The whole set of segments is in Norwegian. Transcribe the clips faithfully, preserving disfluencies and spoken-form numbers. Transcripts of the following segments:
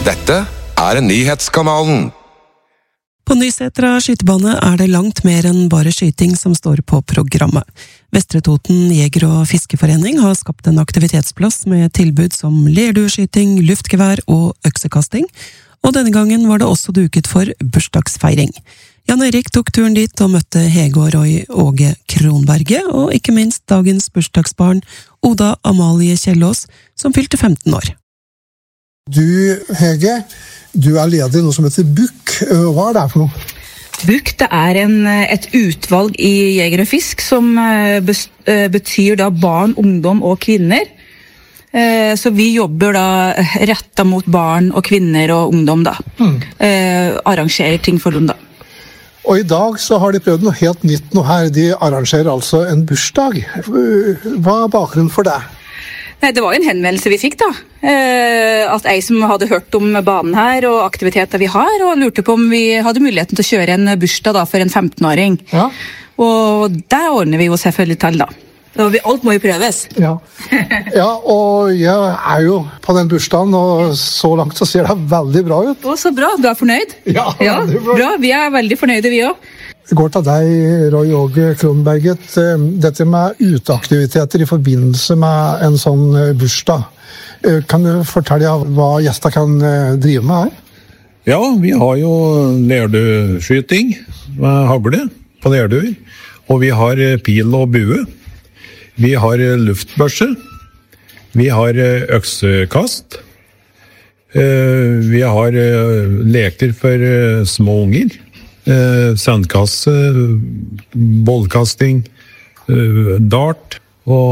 Dette er Nyhetskanalen. På Nysetra skytebane er det langt mer enn bare skyting som står på programmet. Vestre Toten Jeger- og Fiskeforening har skapt en aktivitetsplass med tilbud som lerdueskyting, luftgevær og øksekasting, og denne gangen var det også duket for bursdagsfeiring. Jan Erik tok turen dit og møtte Hege og Roy Åge Kronberget, og ikke minst dagens bursdagsbarn Oda Amalie Kjellås, som fylte femten år. Du, Hege, du er leder i noe som heter B U K. Hva er det for noe? B U K det er en, et utvalg i Jeger og Fisk som betyr da barn, ungdom og kvinner. Så vi jobber da rettet mot barn og kvinner og ungdom da. Mm. Arrangerer ting for dem da. Og i dag så har de prøvd noe helt nytt nå her. De arrangerer altså en bursdag. Hva er bakgrunnen for det? Nei, det var jo en henvendelse vi fikk da, eh, at jeg som hadde hørt om banen her og aktiviteter vi har, og lurte på om vi hadde muligheten til å kjøre en bursdag da for en femten-åring. Ja. Og det ordner vi jo selvfølgelig til da. Alt må jo prøves. Ja. Ja, og jeg er jo på den bursdagen, og så langt så ser det veldig bra ut. Å, så bra. Du er fornøyd? Ja, ja bra. Vi er veldig fornøyde vi også. Det går til deg, Roy Åge Kronberget. Dette med uteaktiviteter i forbindelse med en sånn bursdag. Kan du fortelle hva gjester kan drive med her? Ja, vi har jo lerdueskyting med hagle på lerduer. Og vi har pil og bue. Vi har luftbørse. Vi har øksekast. Vi har leker for små unger. Eh, sandkasse, bollkasting, eh, dart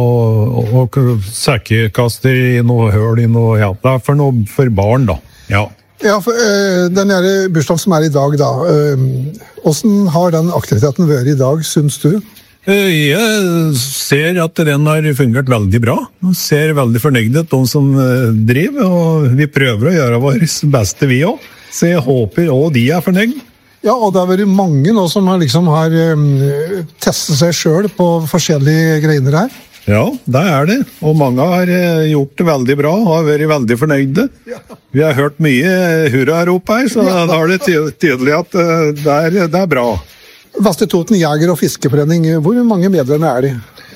og, og, og sekkekaster i noe høl i noe, ja, det er for noe for barn da, ja. Ja, for eh, den her bursdagen som er i dag da, eh, hvordan har den aktiviteten vært i dag, synes du? Eh, jeg ser at den har fungert veldig bra, jeg ser veldig fornøyd ut de som eh, driver, og vi prøver å gjøre vår beste vi også, så jeg håper også de er fornøyd. Ja, og det har vært mange nå som har, liksom, har um, testet seg selv på forskjellige greiner her. Ja, det er det. Og mange har uh, gjort det veldig bra og har vært veldig fornøyde. Ja. Vi har hørt mye hurra-rop her, så ja. Da er det ty- tydelig at uh, det, er, det er bra. Vestre Toten Jeger- og Fiskeforening, hvor mange medlemmer er de?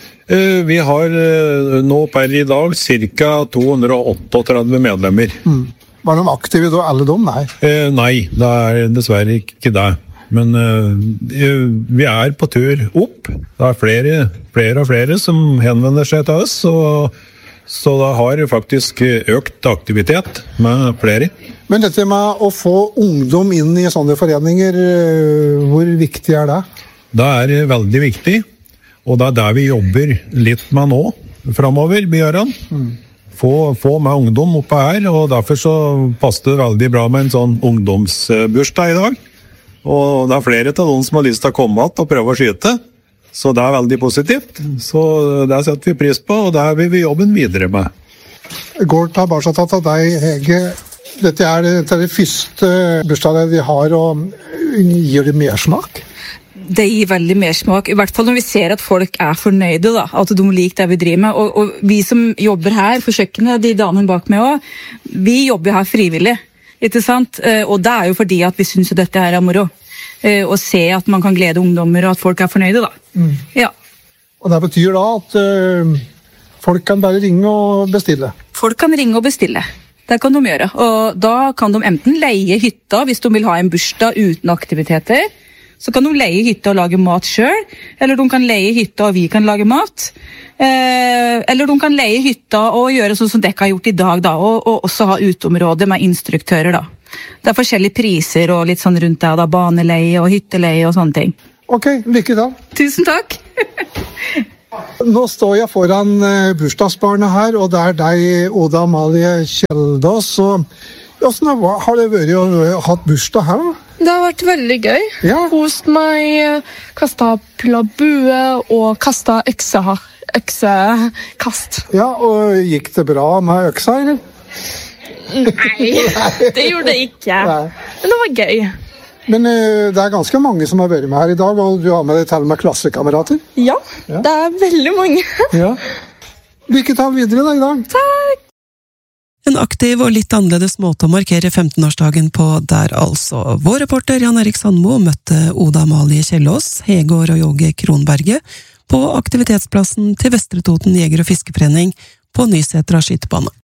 Uh, vi har uh, nå per i dag ca. to hundre og trettioåtte medlemmer. Mm. Var de aktive da, alle de? Nei. Eh, nei, det er dessverre ikke det. Men eh, vi er på tur opp. Det er flere, flere og flere som henvender seg til oss, og, så det har faktisk økt aktivitet med flere. Men dette med å få ungdom inn i sånne foreninger, hvor viktig er det? Det er veldig viktig, og det er der vi jobber litt med nå, fremover, Bjørn. Mm. Få, få med ungdom oppe her, og derfor så passet det veldig bra med en sånn ungdomsbursdag i dag. Og det er flere til noen som har lyst til å komme og prøve å skyte, så det er veldig positivt. Så det setter vi pris på, og det vil vi jobbe videre med. Går tilbake til deg, Hege. Dette er det første bursdagen vi har, og gir det mersmak? Det gir veldig mersmak, i hvert fall når vi ser at folk er fornøyde da, at de liker det vi driver med, og, og vi som jobber her på kjøkkenet, de damene bak meg også, vi jobber her frivillig, ikke sant? Og det er jo fordi at vi synes at dette her er moro, å se at man kan glede ungdommer og at folk er fornøyde da. Mm. Ja. Og det betyr da at uh, folk kan bare ringe og bestille? Folk kan ringe og bestille. Det kan de gjøre, og da kan de enten leie hytta hvis de vil ha en bursdag uten aktiviteter, så kan de leie hytta og lage mat selv, eller de kan leie hytta og vi kan lage mat, eh, eller de kan leie hytta og gjøre sånn som dere har gjort i dag da, og, og også ha uteområde med instruktører da. Det er forskjellige priser og litt sånn rundt det, da, baneleie og hytteleie og sånne ting. Ok, lykke til. Tusen takk. Nå står jeg foran bursdagsbarnet her, og det er deg, Oda Amalie Kjellås, og hvordan har det vært å ha bursdag her da? Det har vært veldig gøy. Ja. Kost meg, kastet pil og bue og kastet økse, øksekast. Ja, og gikk det bra med øksa, eller? Nei, det gjorde det ikke. Nei. Men det var gøy. Men uh, det er ganske mange som har vært med her i dag, og du har med deg til med klassekamerater. Ja, ja, det er veldig mange. Ja. Lykke til videre da i dag. Takk. En aktiv og litt annerledes måte å markere femtenårsdagen på der altså. Vår reporter Jan Erik Sandmo møtte Oda Amalie Kjellås, Hege og Roy-Åge Kronberget på aktivitetsplassen til Vestre Toten Jeger- og Fiskeforening på Nysetra skytebane.